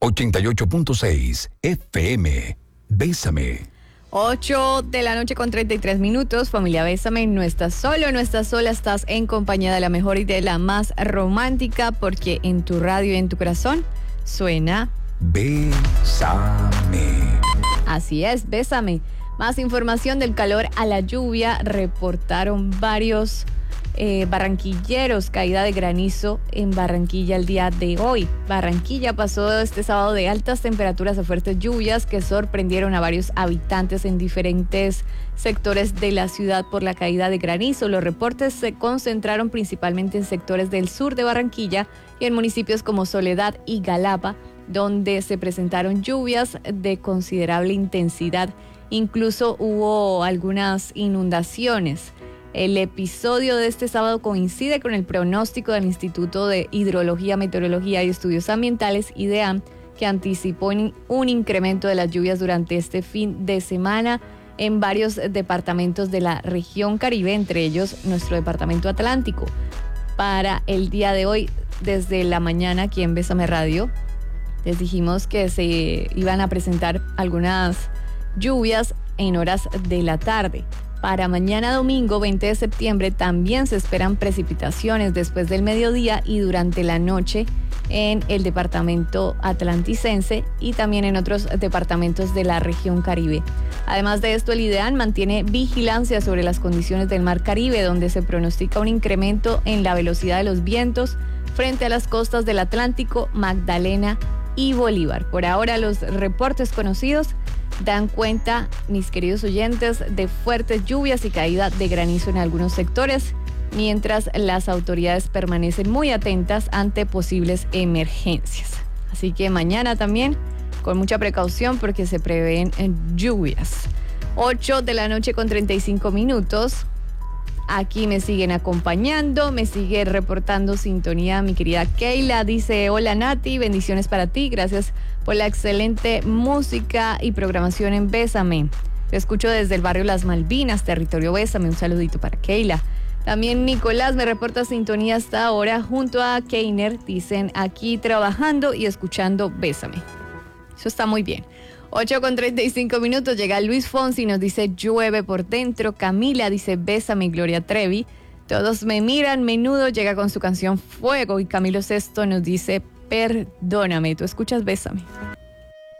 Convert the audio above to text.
88.6 FM. Bésame. 8:33 a.m. Familia Bésame, no estás solo, no estás sola, estás en compañía de la mejor y de la más romántica, porque en tu radio y en tu corazón suena Bésame. Así es, Bésame. Más información del calor a la lluvia. Reportaron varios barranquilleros caída de granizo en Barranquilla el día de hoy. Barranquilla pasó este sábado de altas temperaturas a fuertes lluvias que sorprendieron a varios habitantes en diferentes sectores de la ciudad por la caída de granizo. Los reportes se concentraron principalmente en sectores del sur de Barranquilla y en municipios como Soledad y Galapa, donde se presentaron lluvias de considerable intensidad. Incluso hubo algunas inundaciones. El episodio de este sábado coincide con el pronóstico del Instituto de Hidrología, Meteorología y Estudios Ambientales, IDEAM, que anticipó un incremento de las lluvias durante este fin de semana en varios departamentos de la región Caribe, entre ellos nuestro departamento Atlántico. Para el día de hoy, desde la mañana aquí en Bésame Radio, les dijimos que se iban a presentar algunas lluvias en horas de la tarde. Para mañana domingo 20 de septiembre también se esperan precipitaciones después del mediodía y durante la noche en el departamento atlanticense y también en otros departamentos de la región Caribe. Además de esto, el IDEAM mantiene vigilancia sobre las condiciones del Mar Caribe, donde se pronostica un incremento en la velocidad de los vientos frente a las costas del Atlántico, Magdalena y Bolívar. Por ahora, los reportes conocidos dan cuenta, mis queridos oyentes, de fuertes lluvias y caída de granizo en algunos sectores, mientras las autoridades permanecen muy atentas ante posibles emergencias. Así que mañana también con mucha precaución porque se prevén lluvias. 8:35 a.m. Aquí me siguen acompañando, me sigue reportando sintonía mi querida Keila. Dice: hola Nati, bendiciones para ti, gracias por la excelente música y programación en Bésame. Te escucho desde el barrio Las Malvinas, territorio Bésame. Un saludito para Keila. También Nicolás me reporta sintonía hasta ahora junto a Keiner. Dicen aquí trabajando y escuchando Bésame. Eso está muy bien. 8:35 a.m. Llega Luis Fonsi y nos dice: llueve por dentro. Camila dice: Bésame, Gloria Trevi. Todos me miran. Menudo llega con su canción Fuego. Y Camilo Sesto nos dice: perdóname. Tú escuchas Bésame.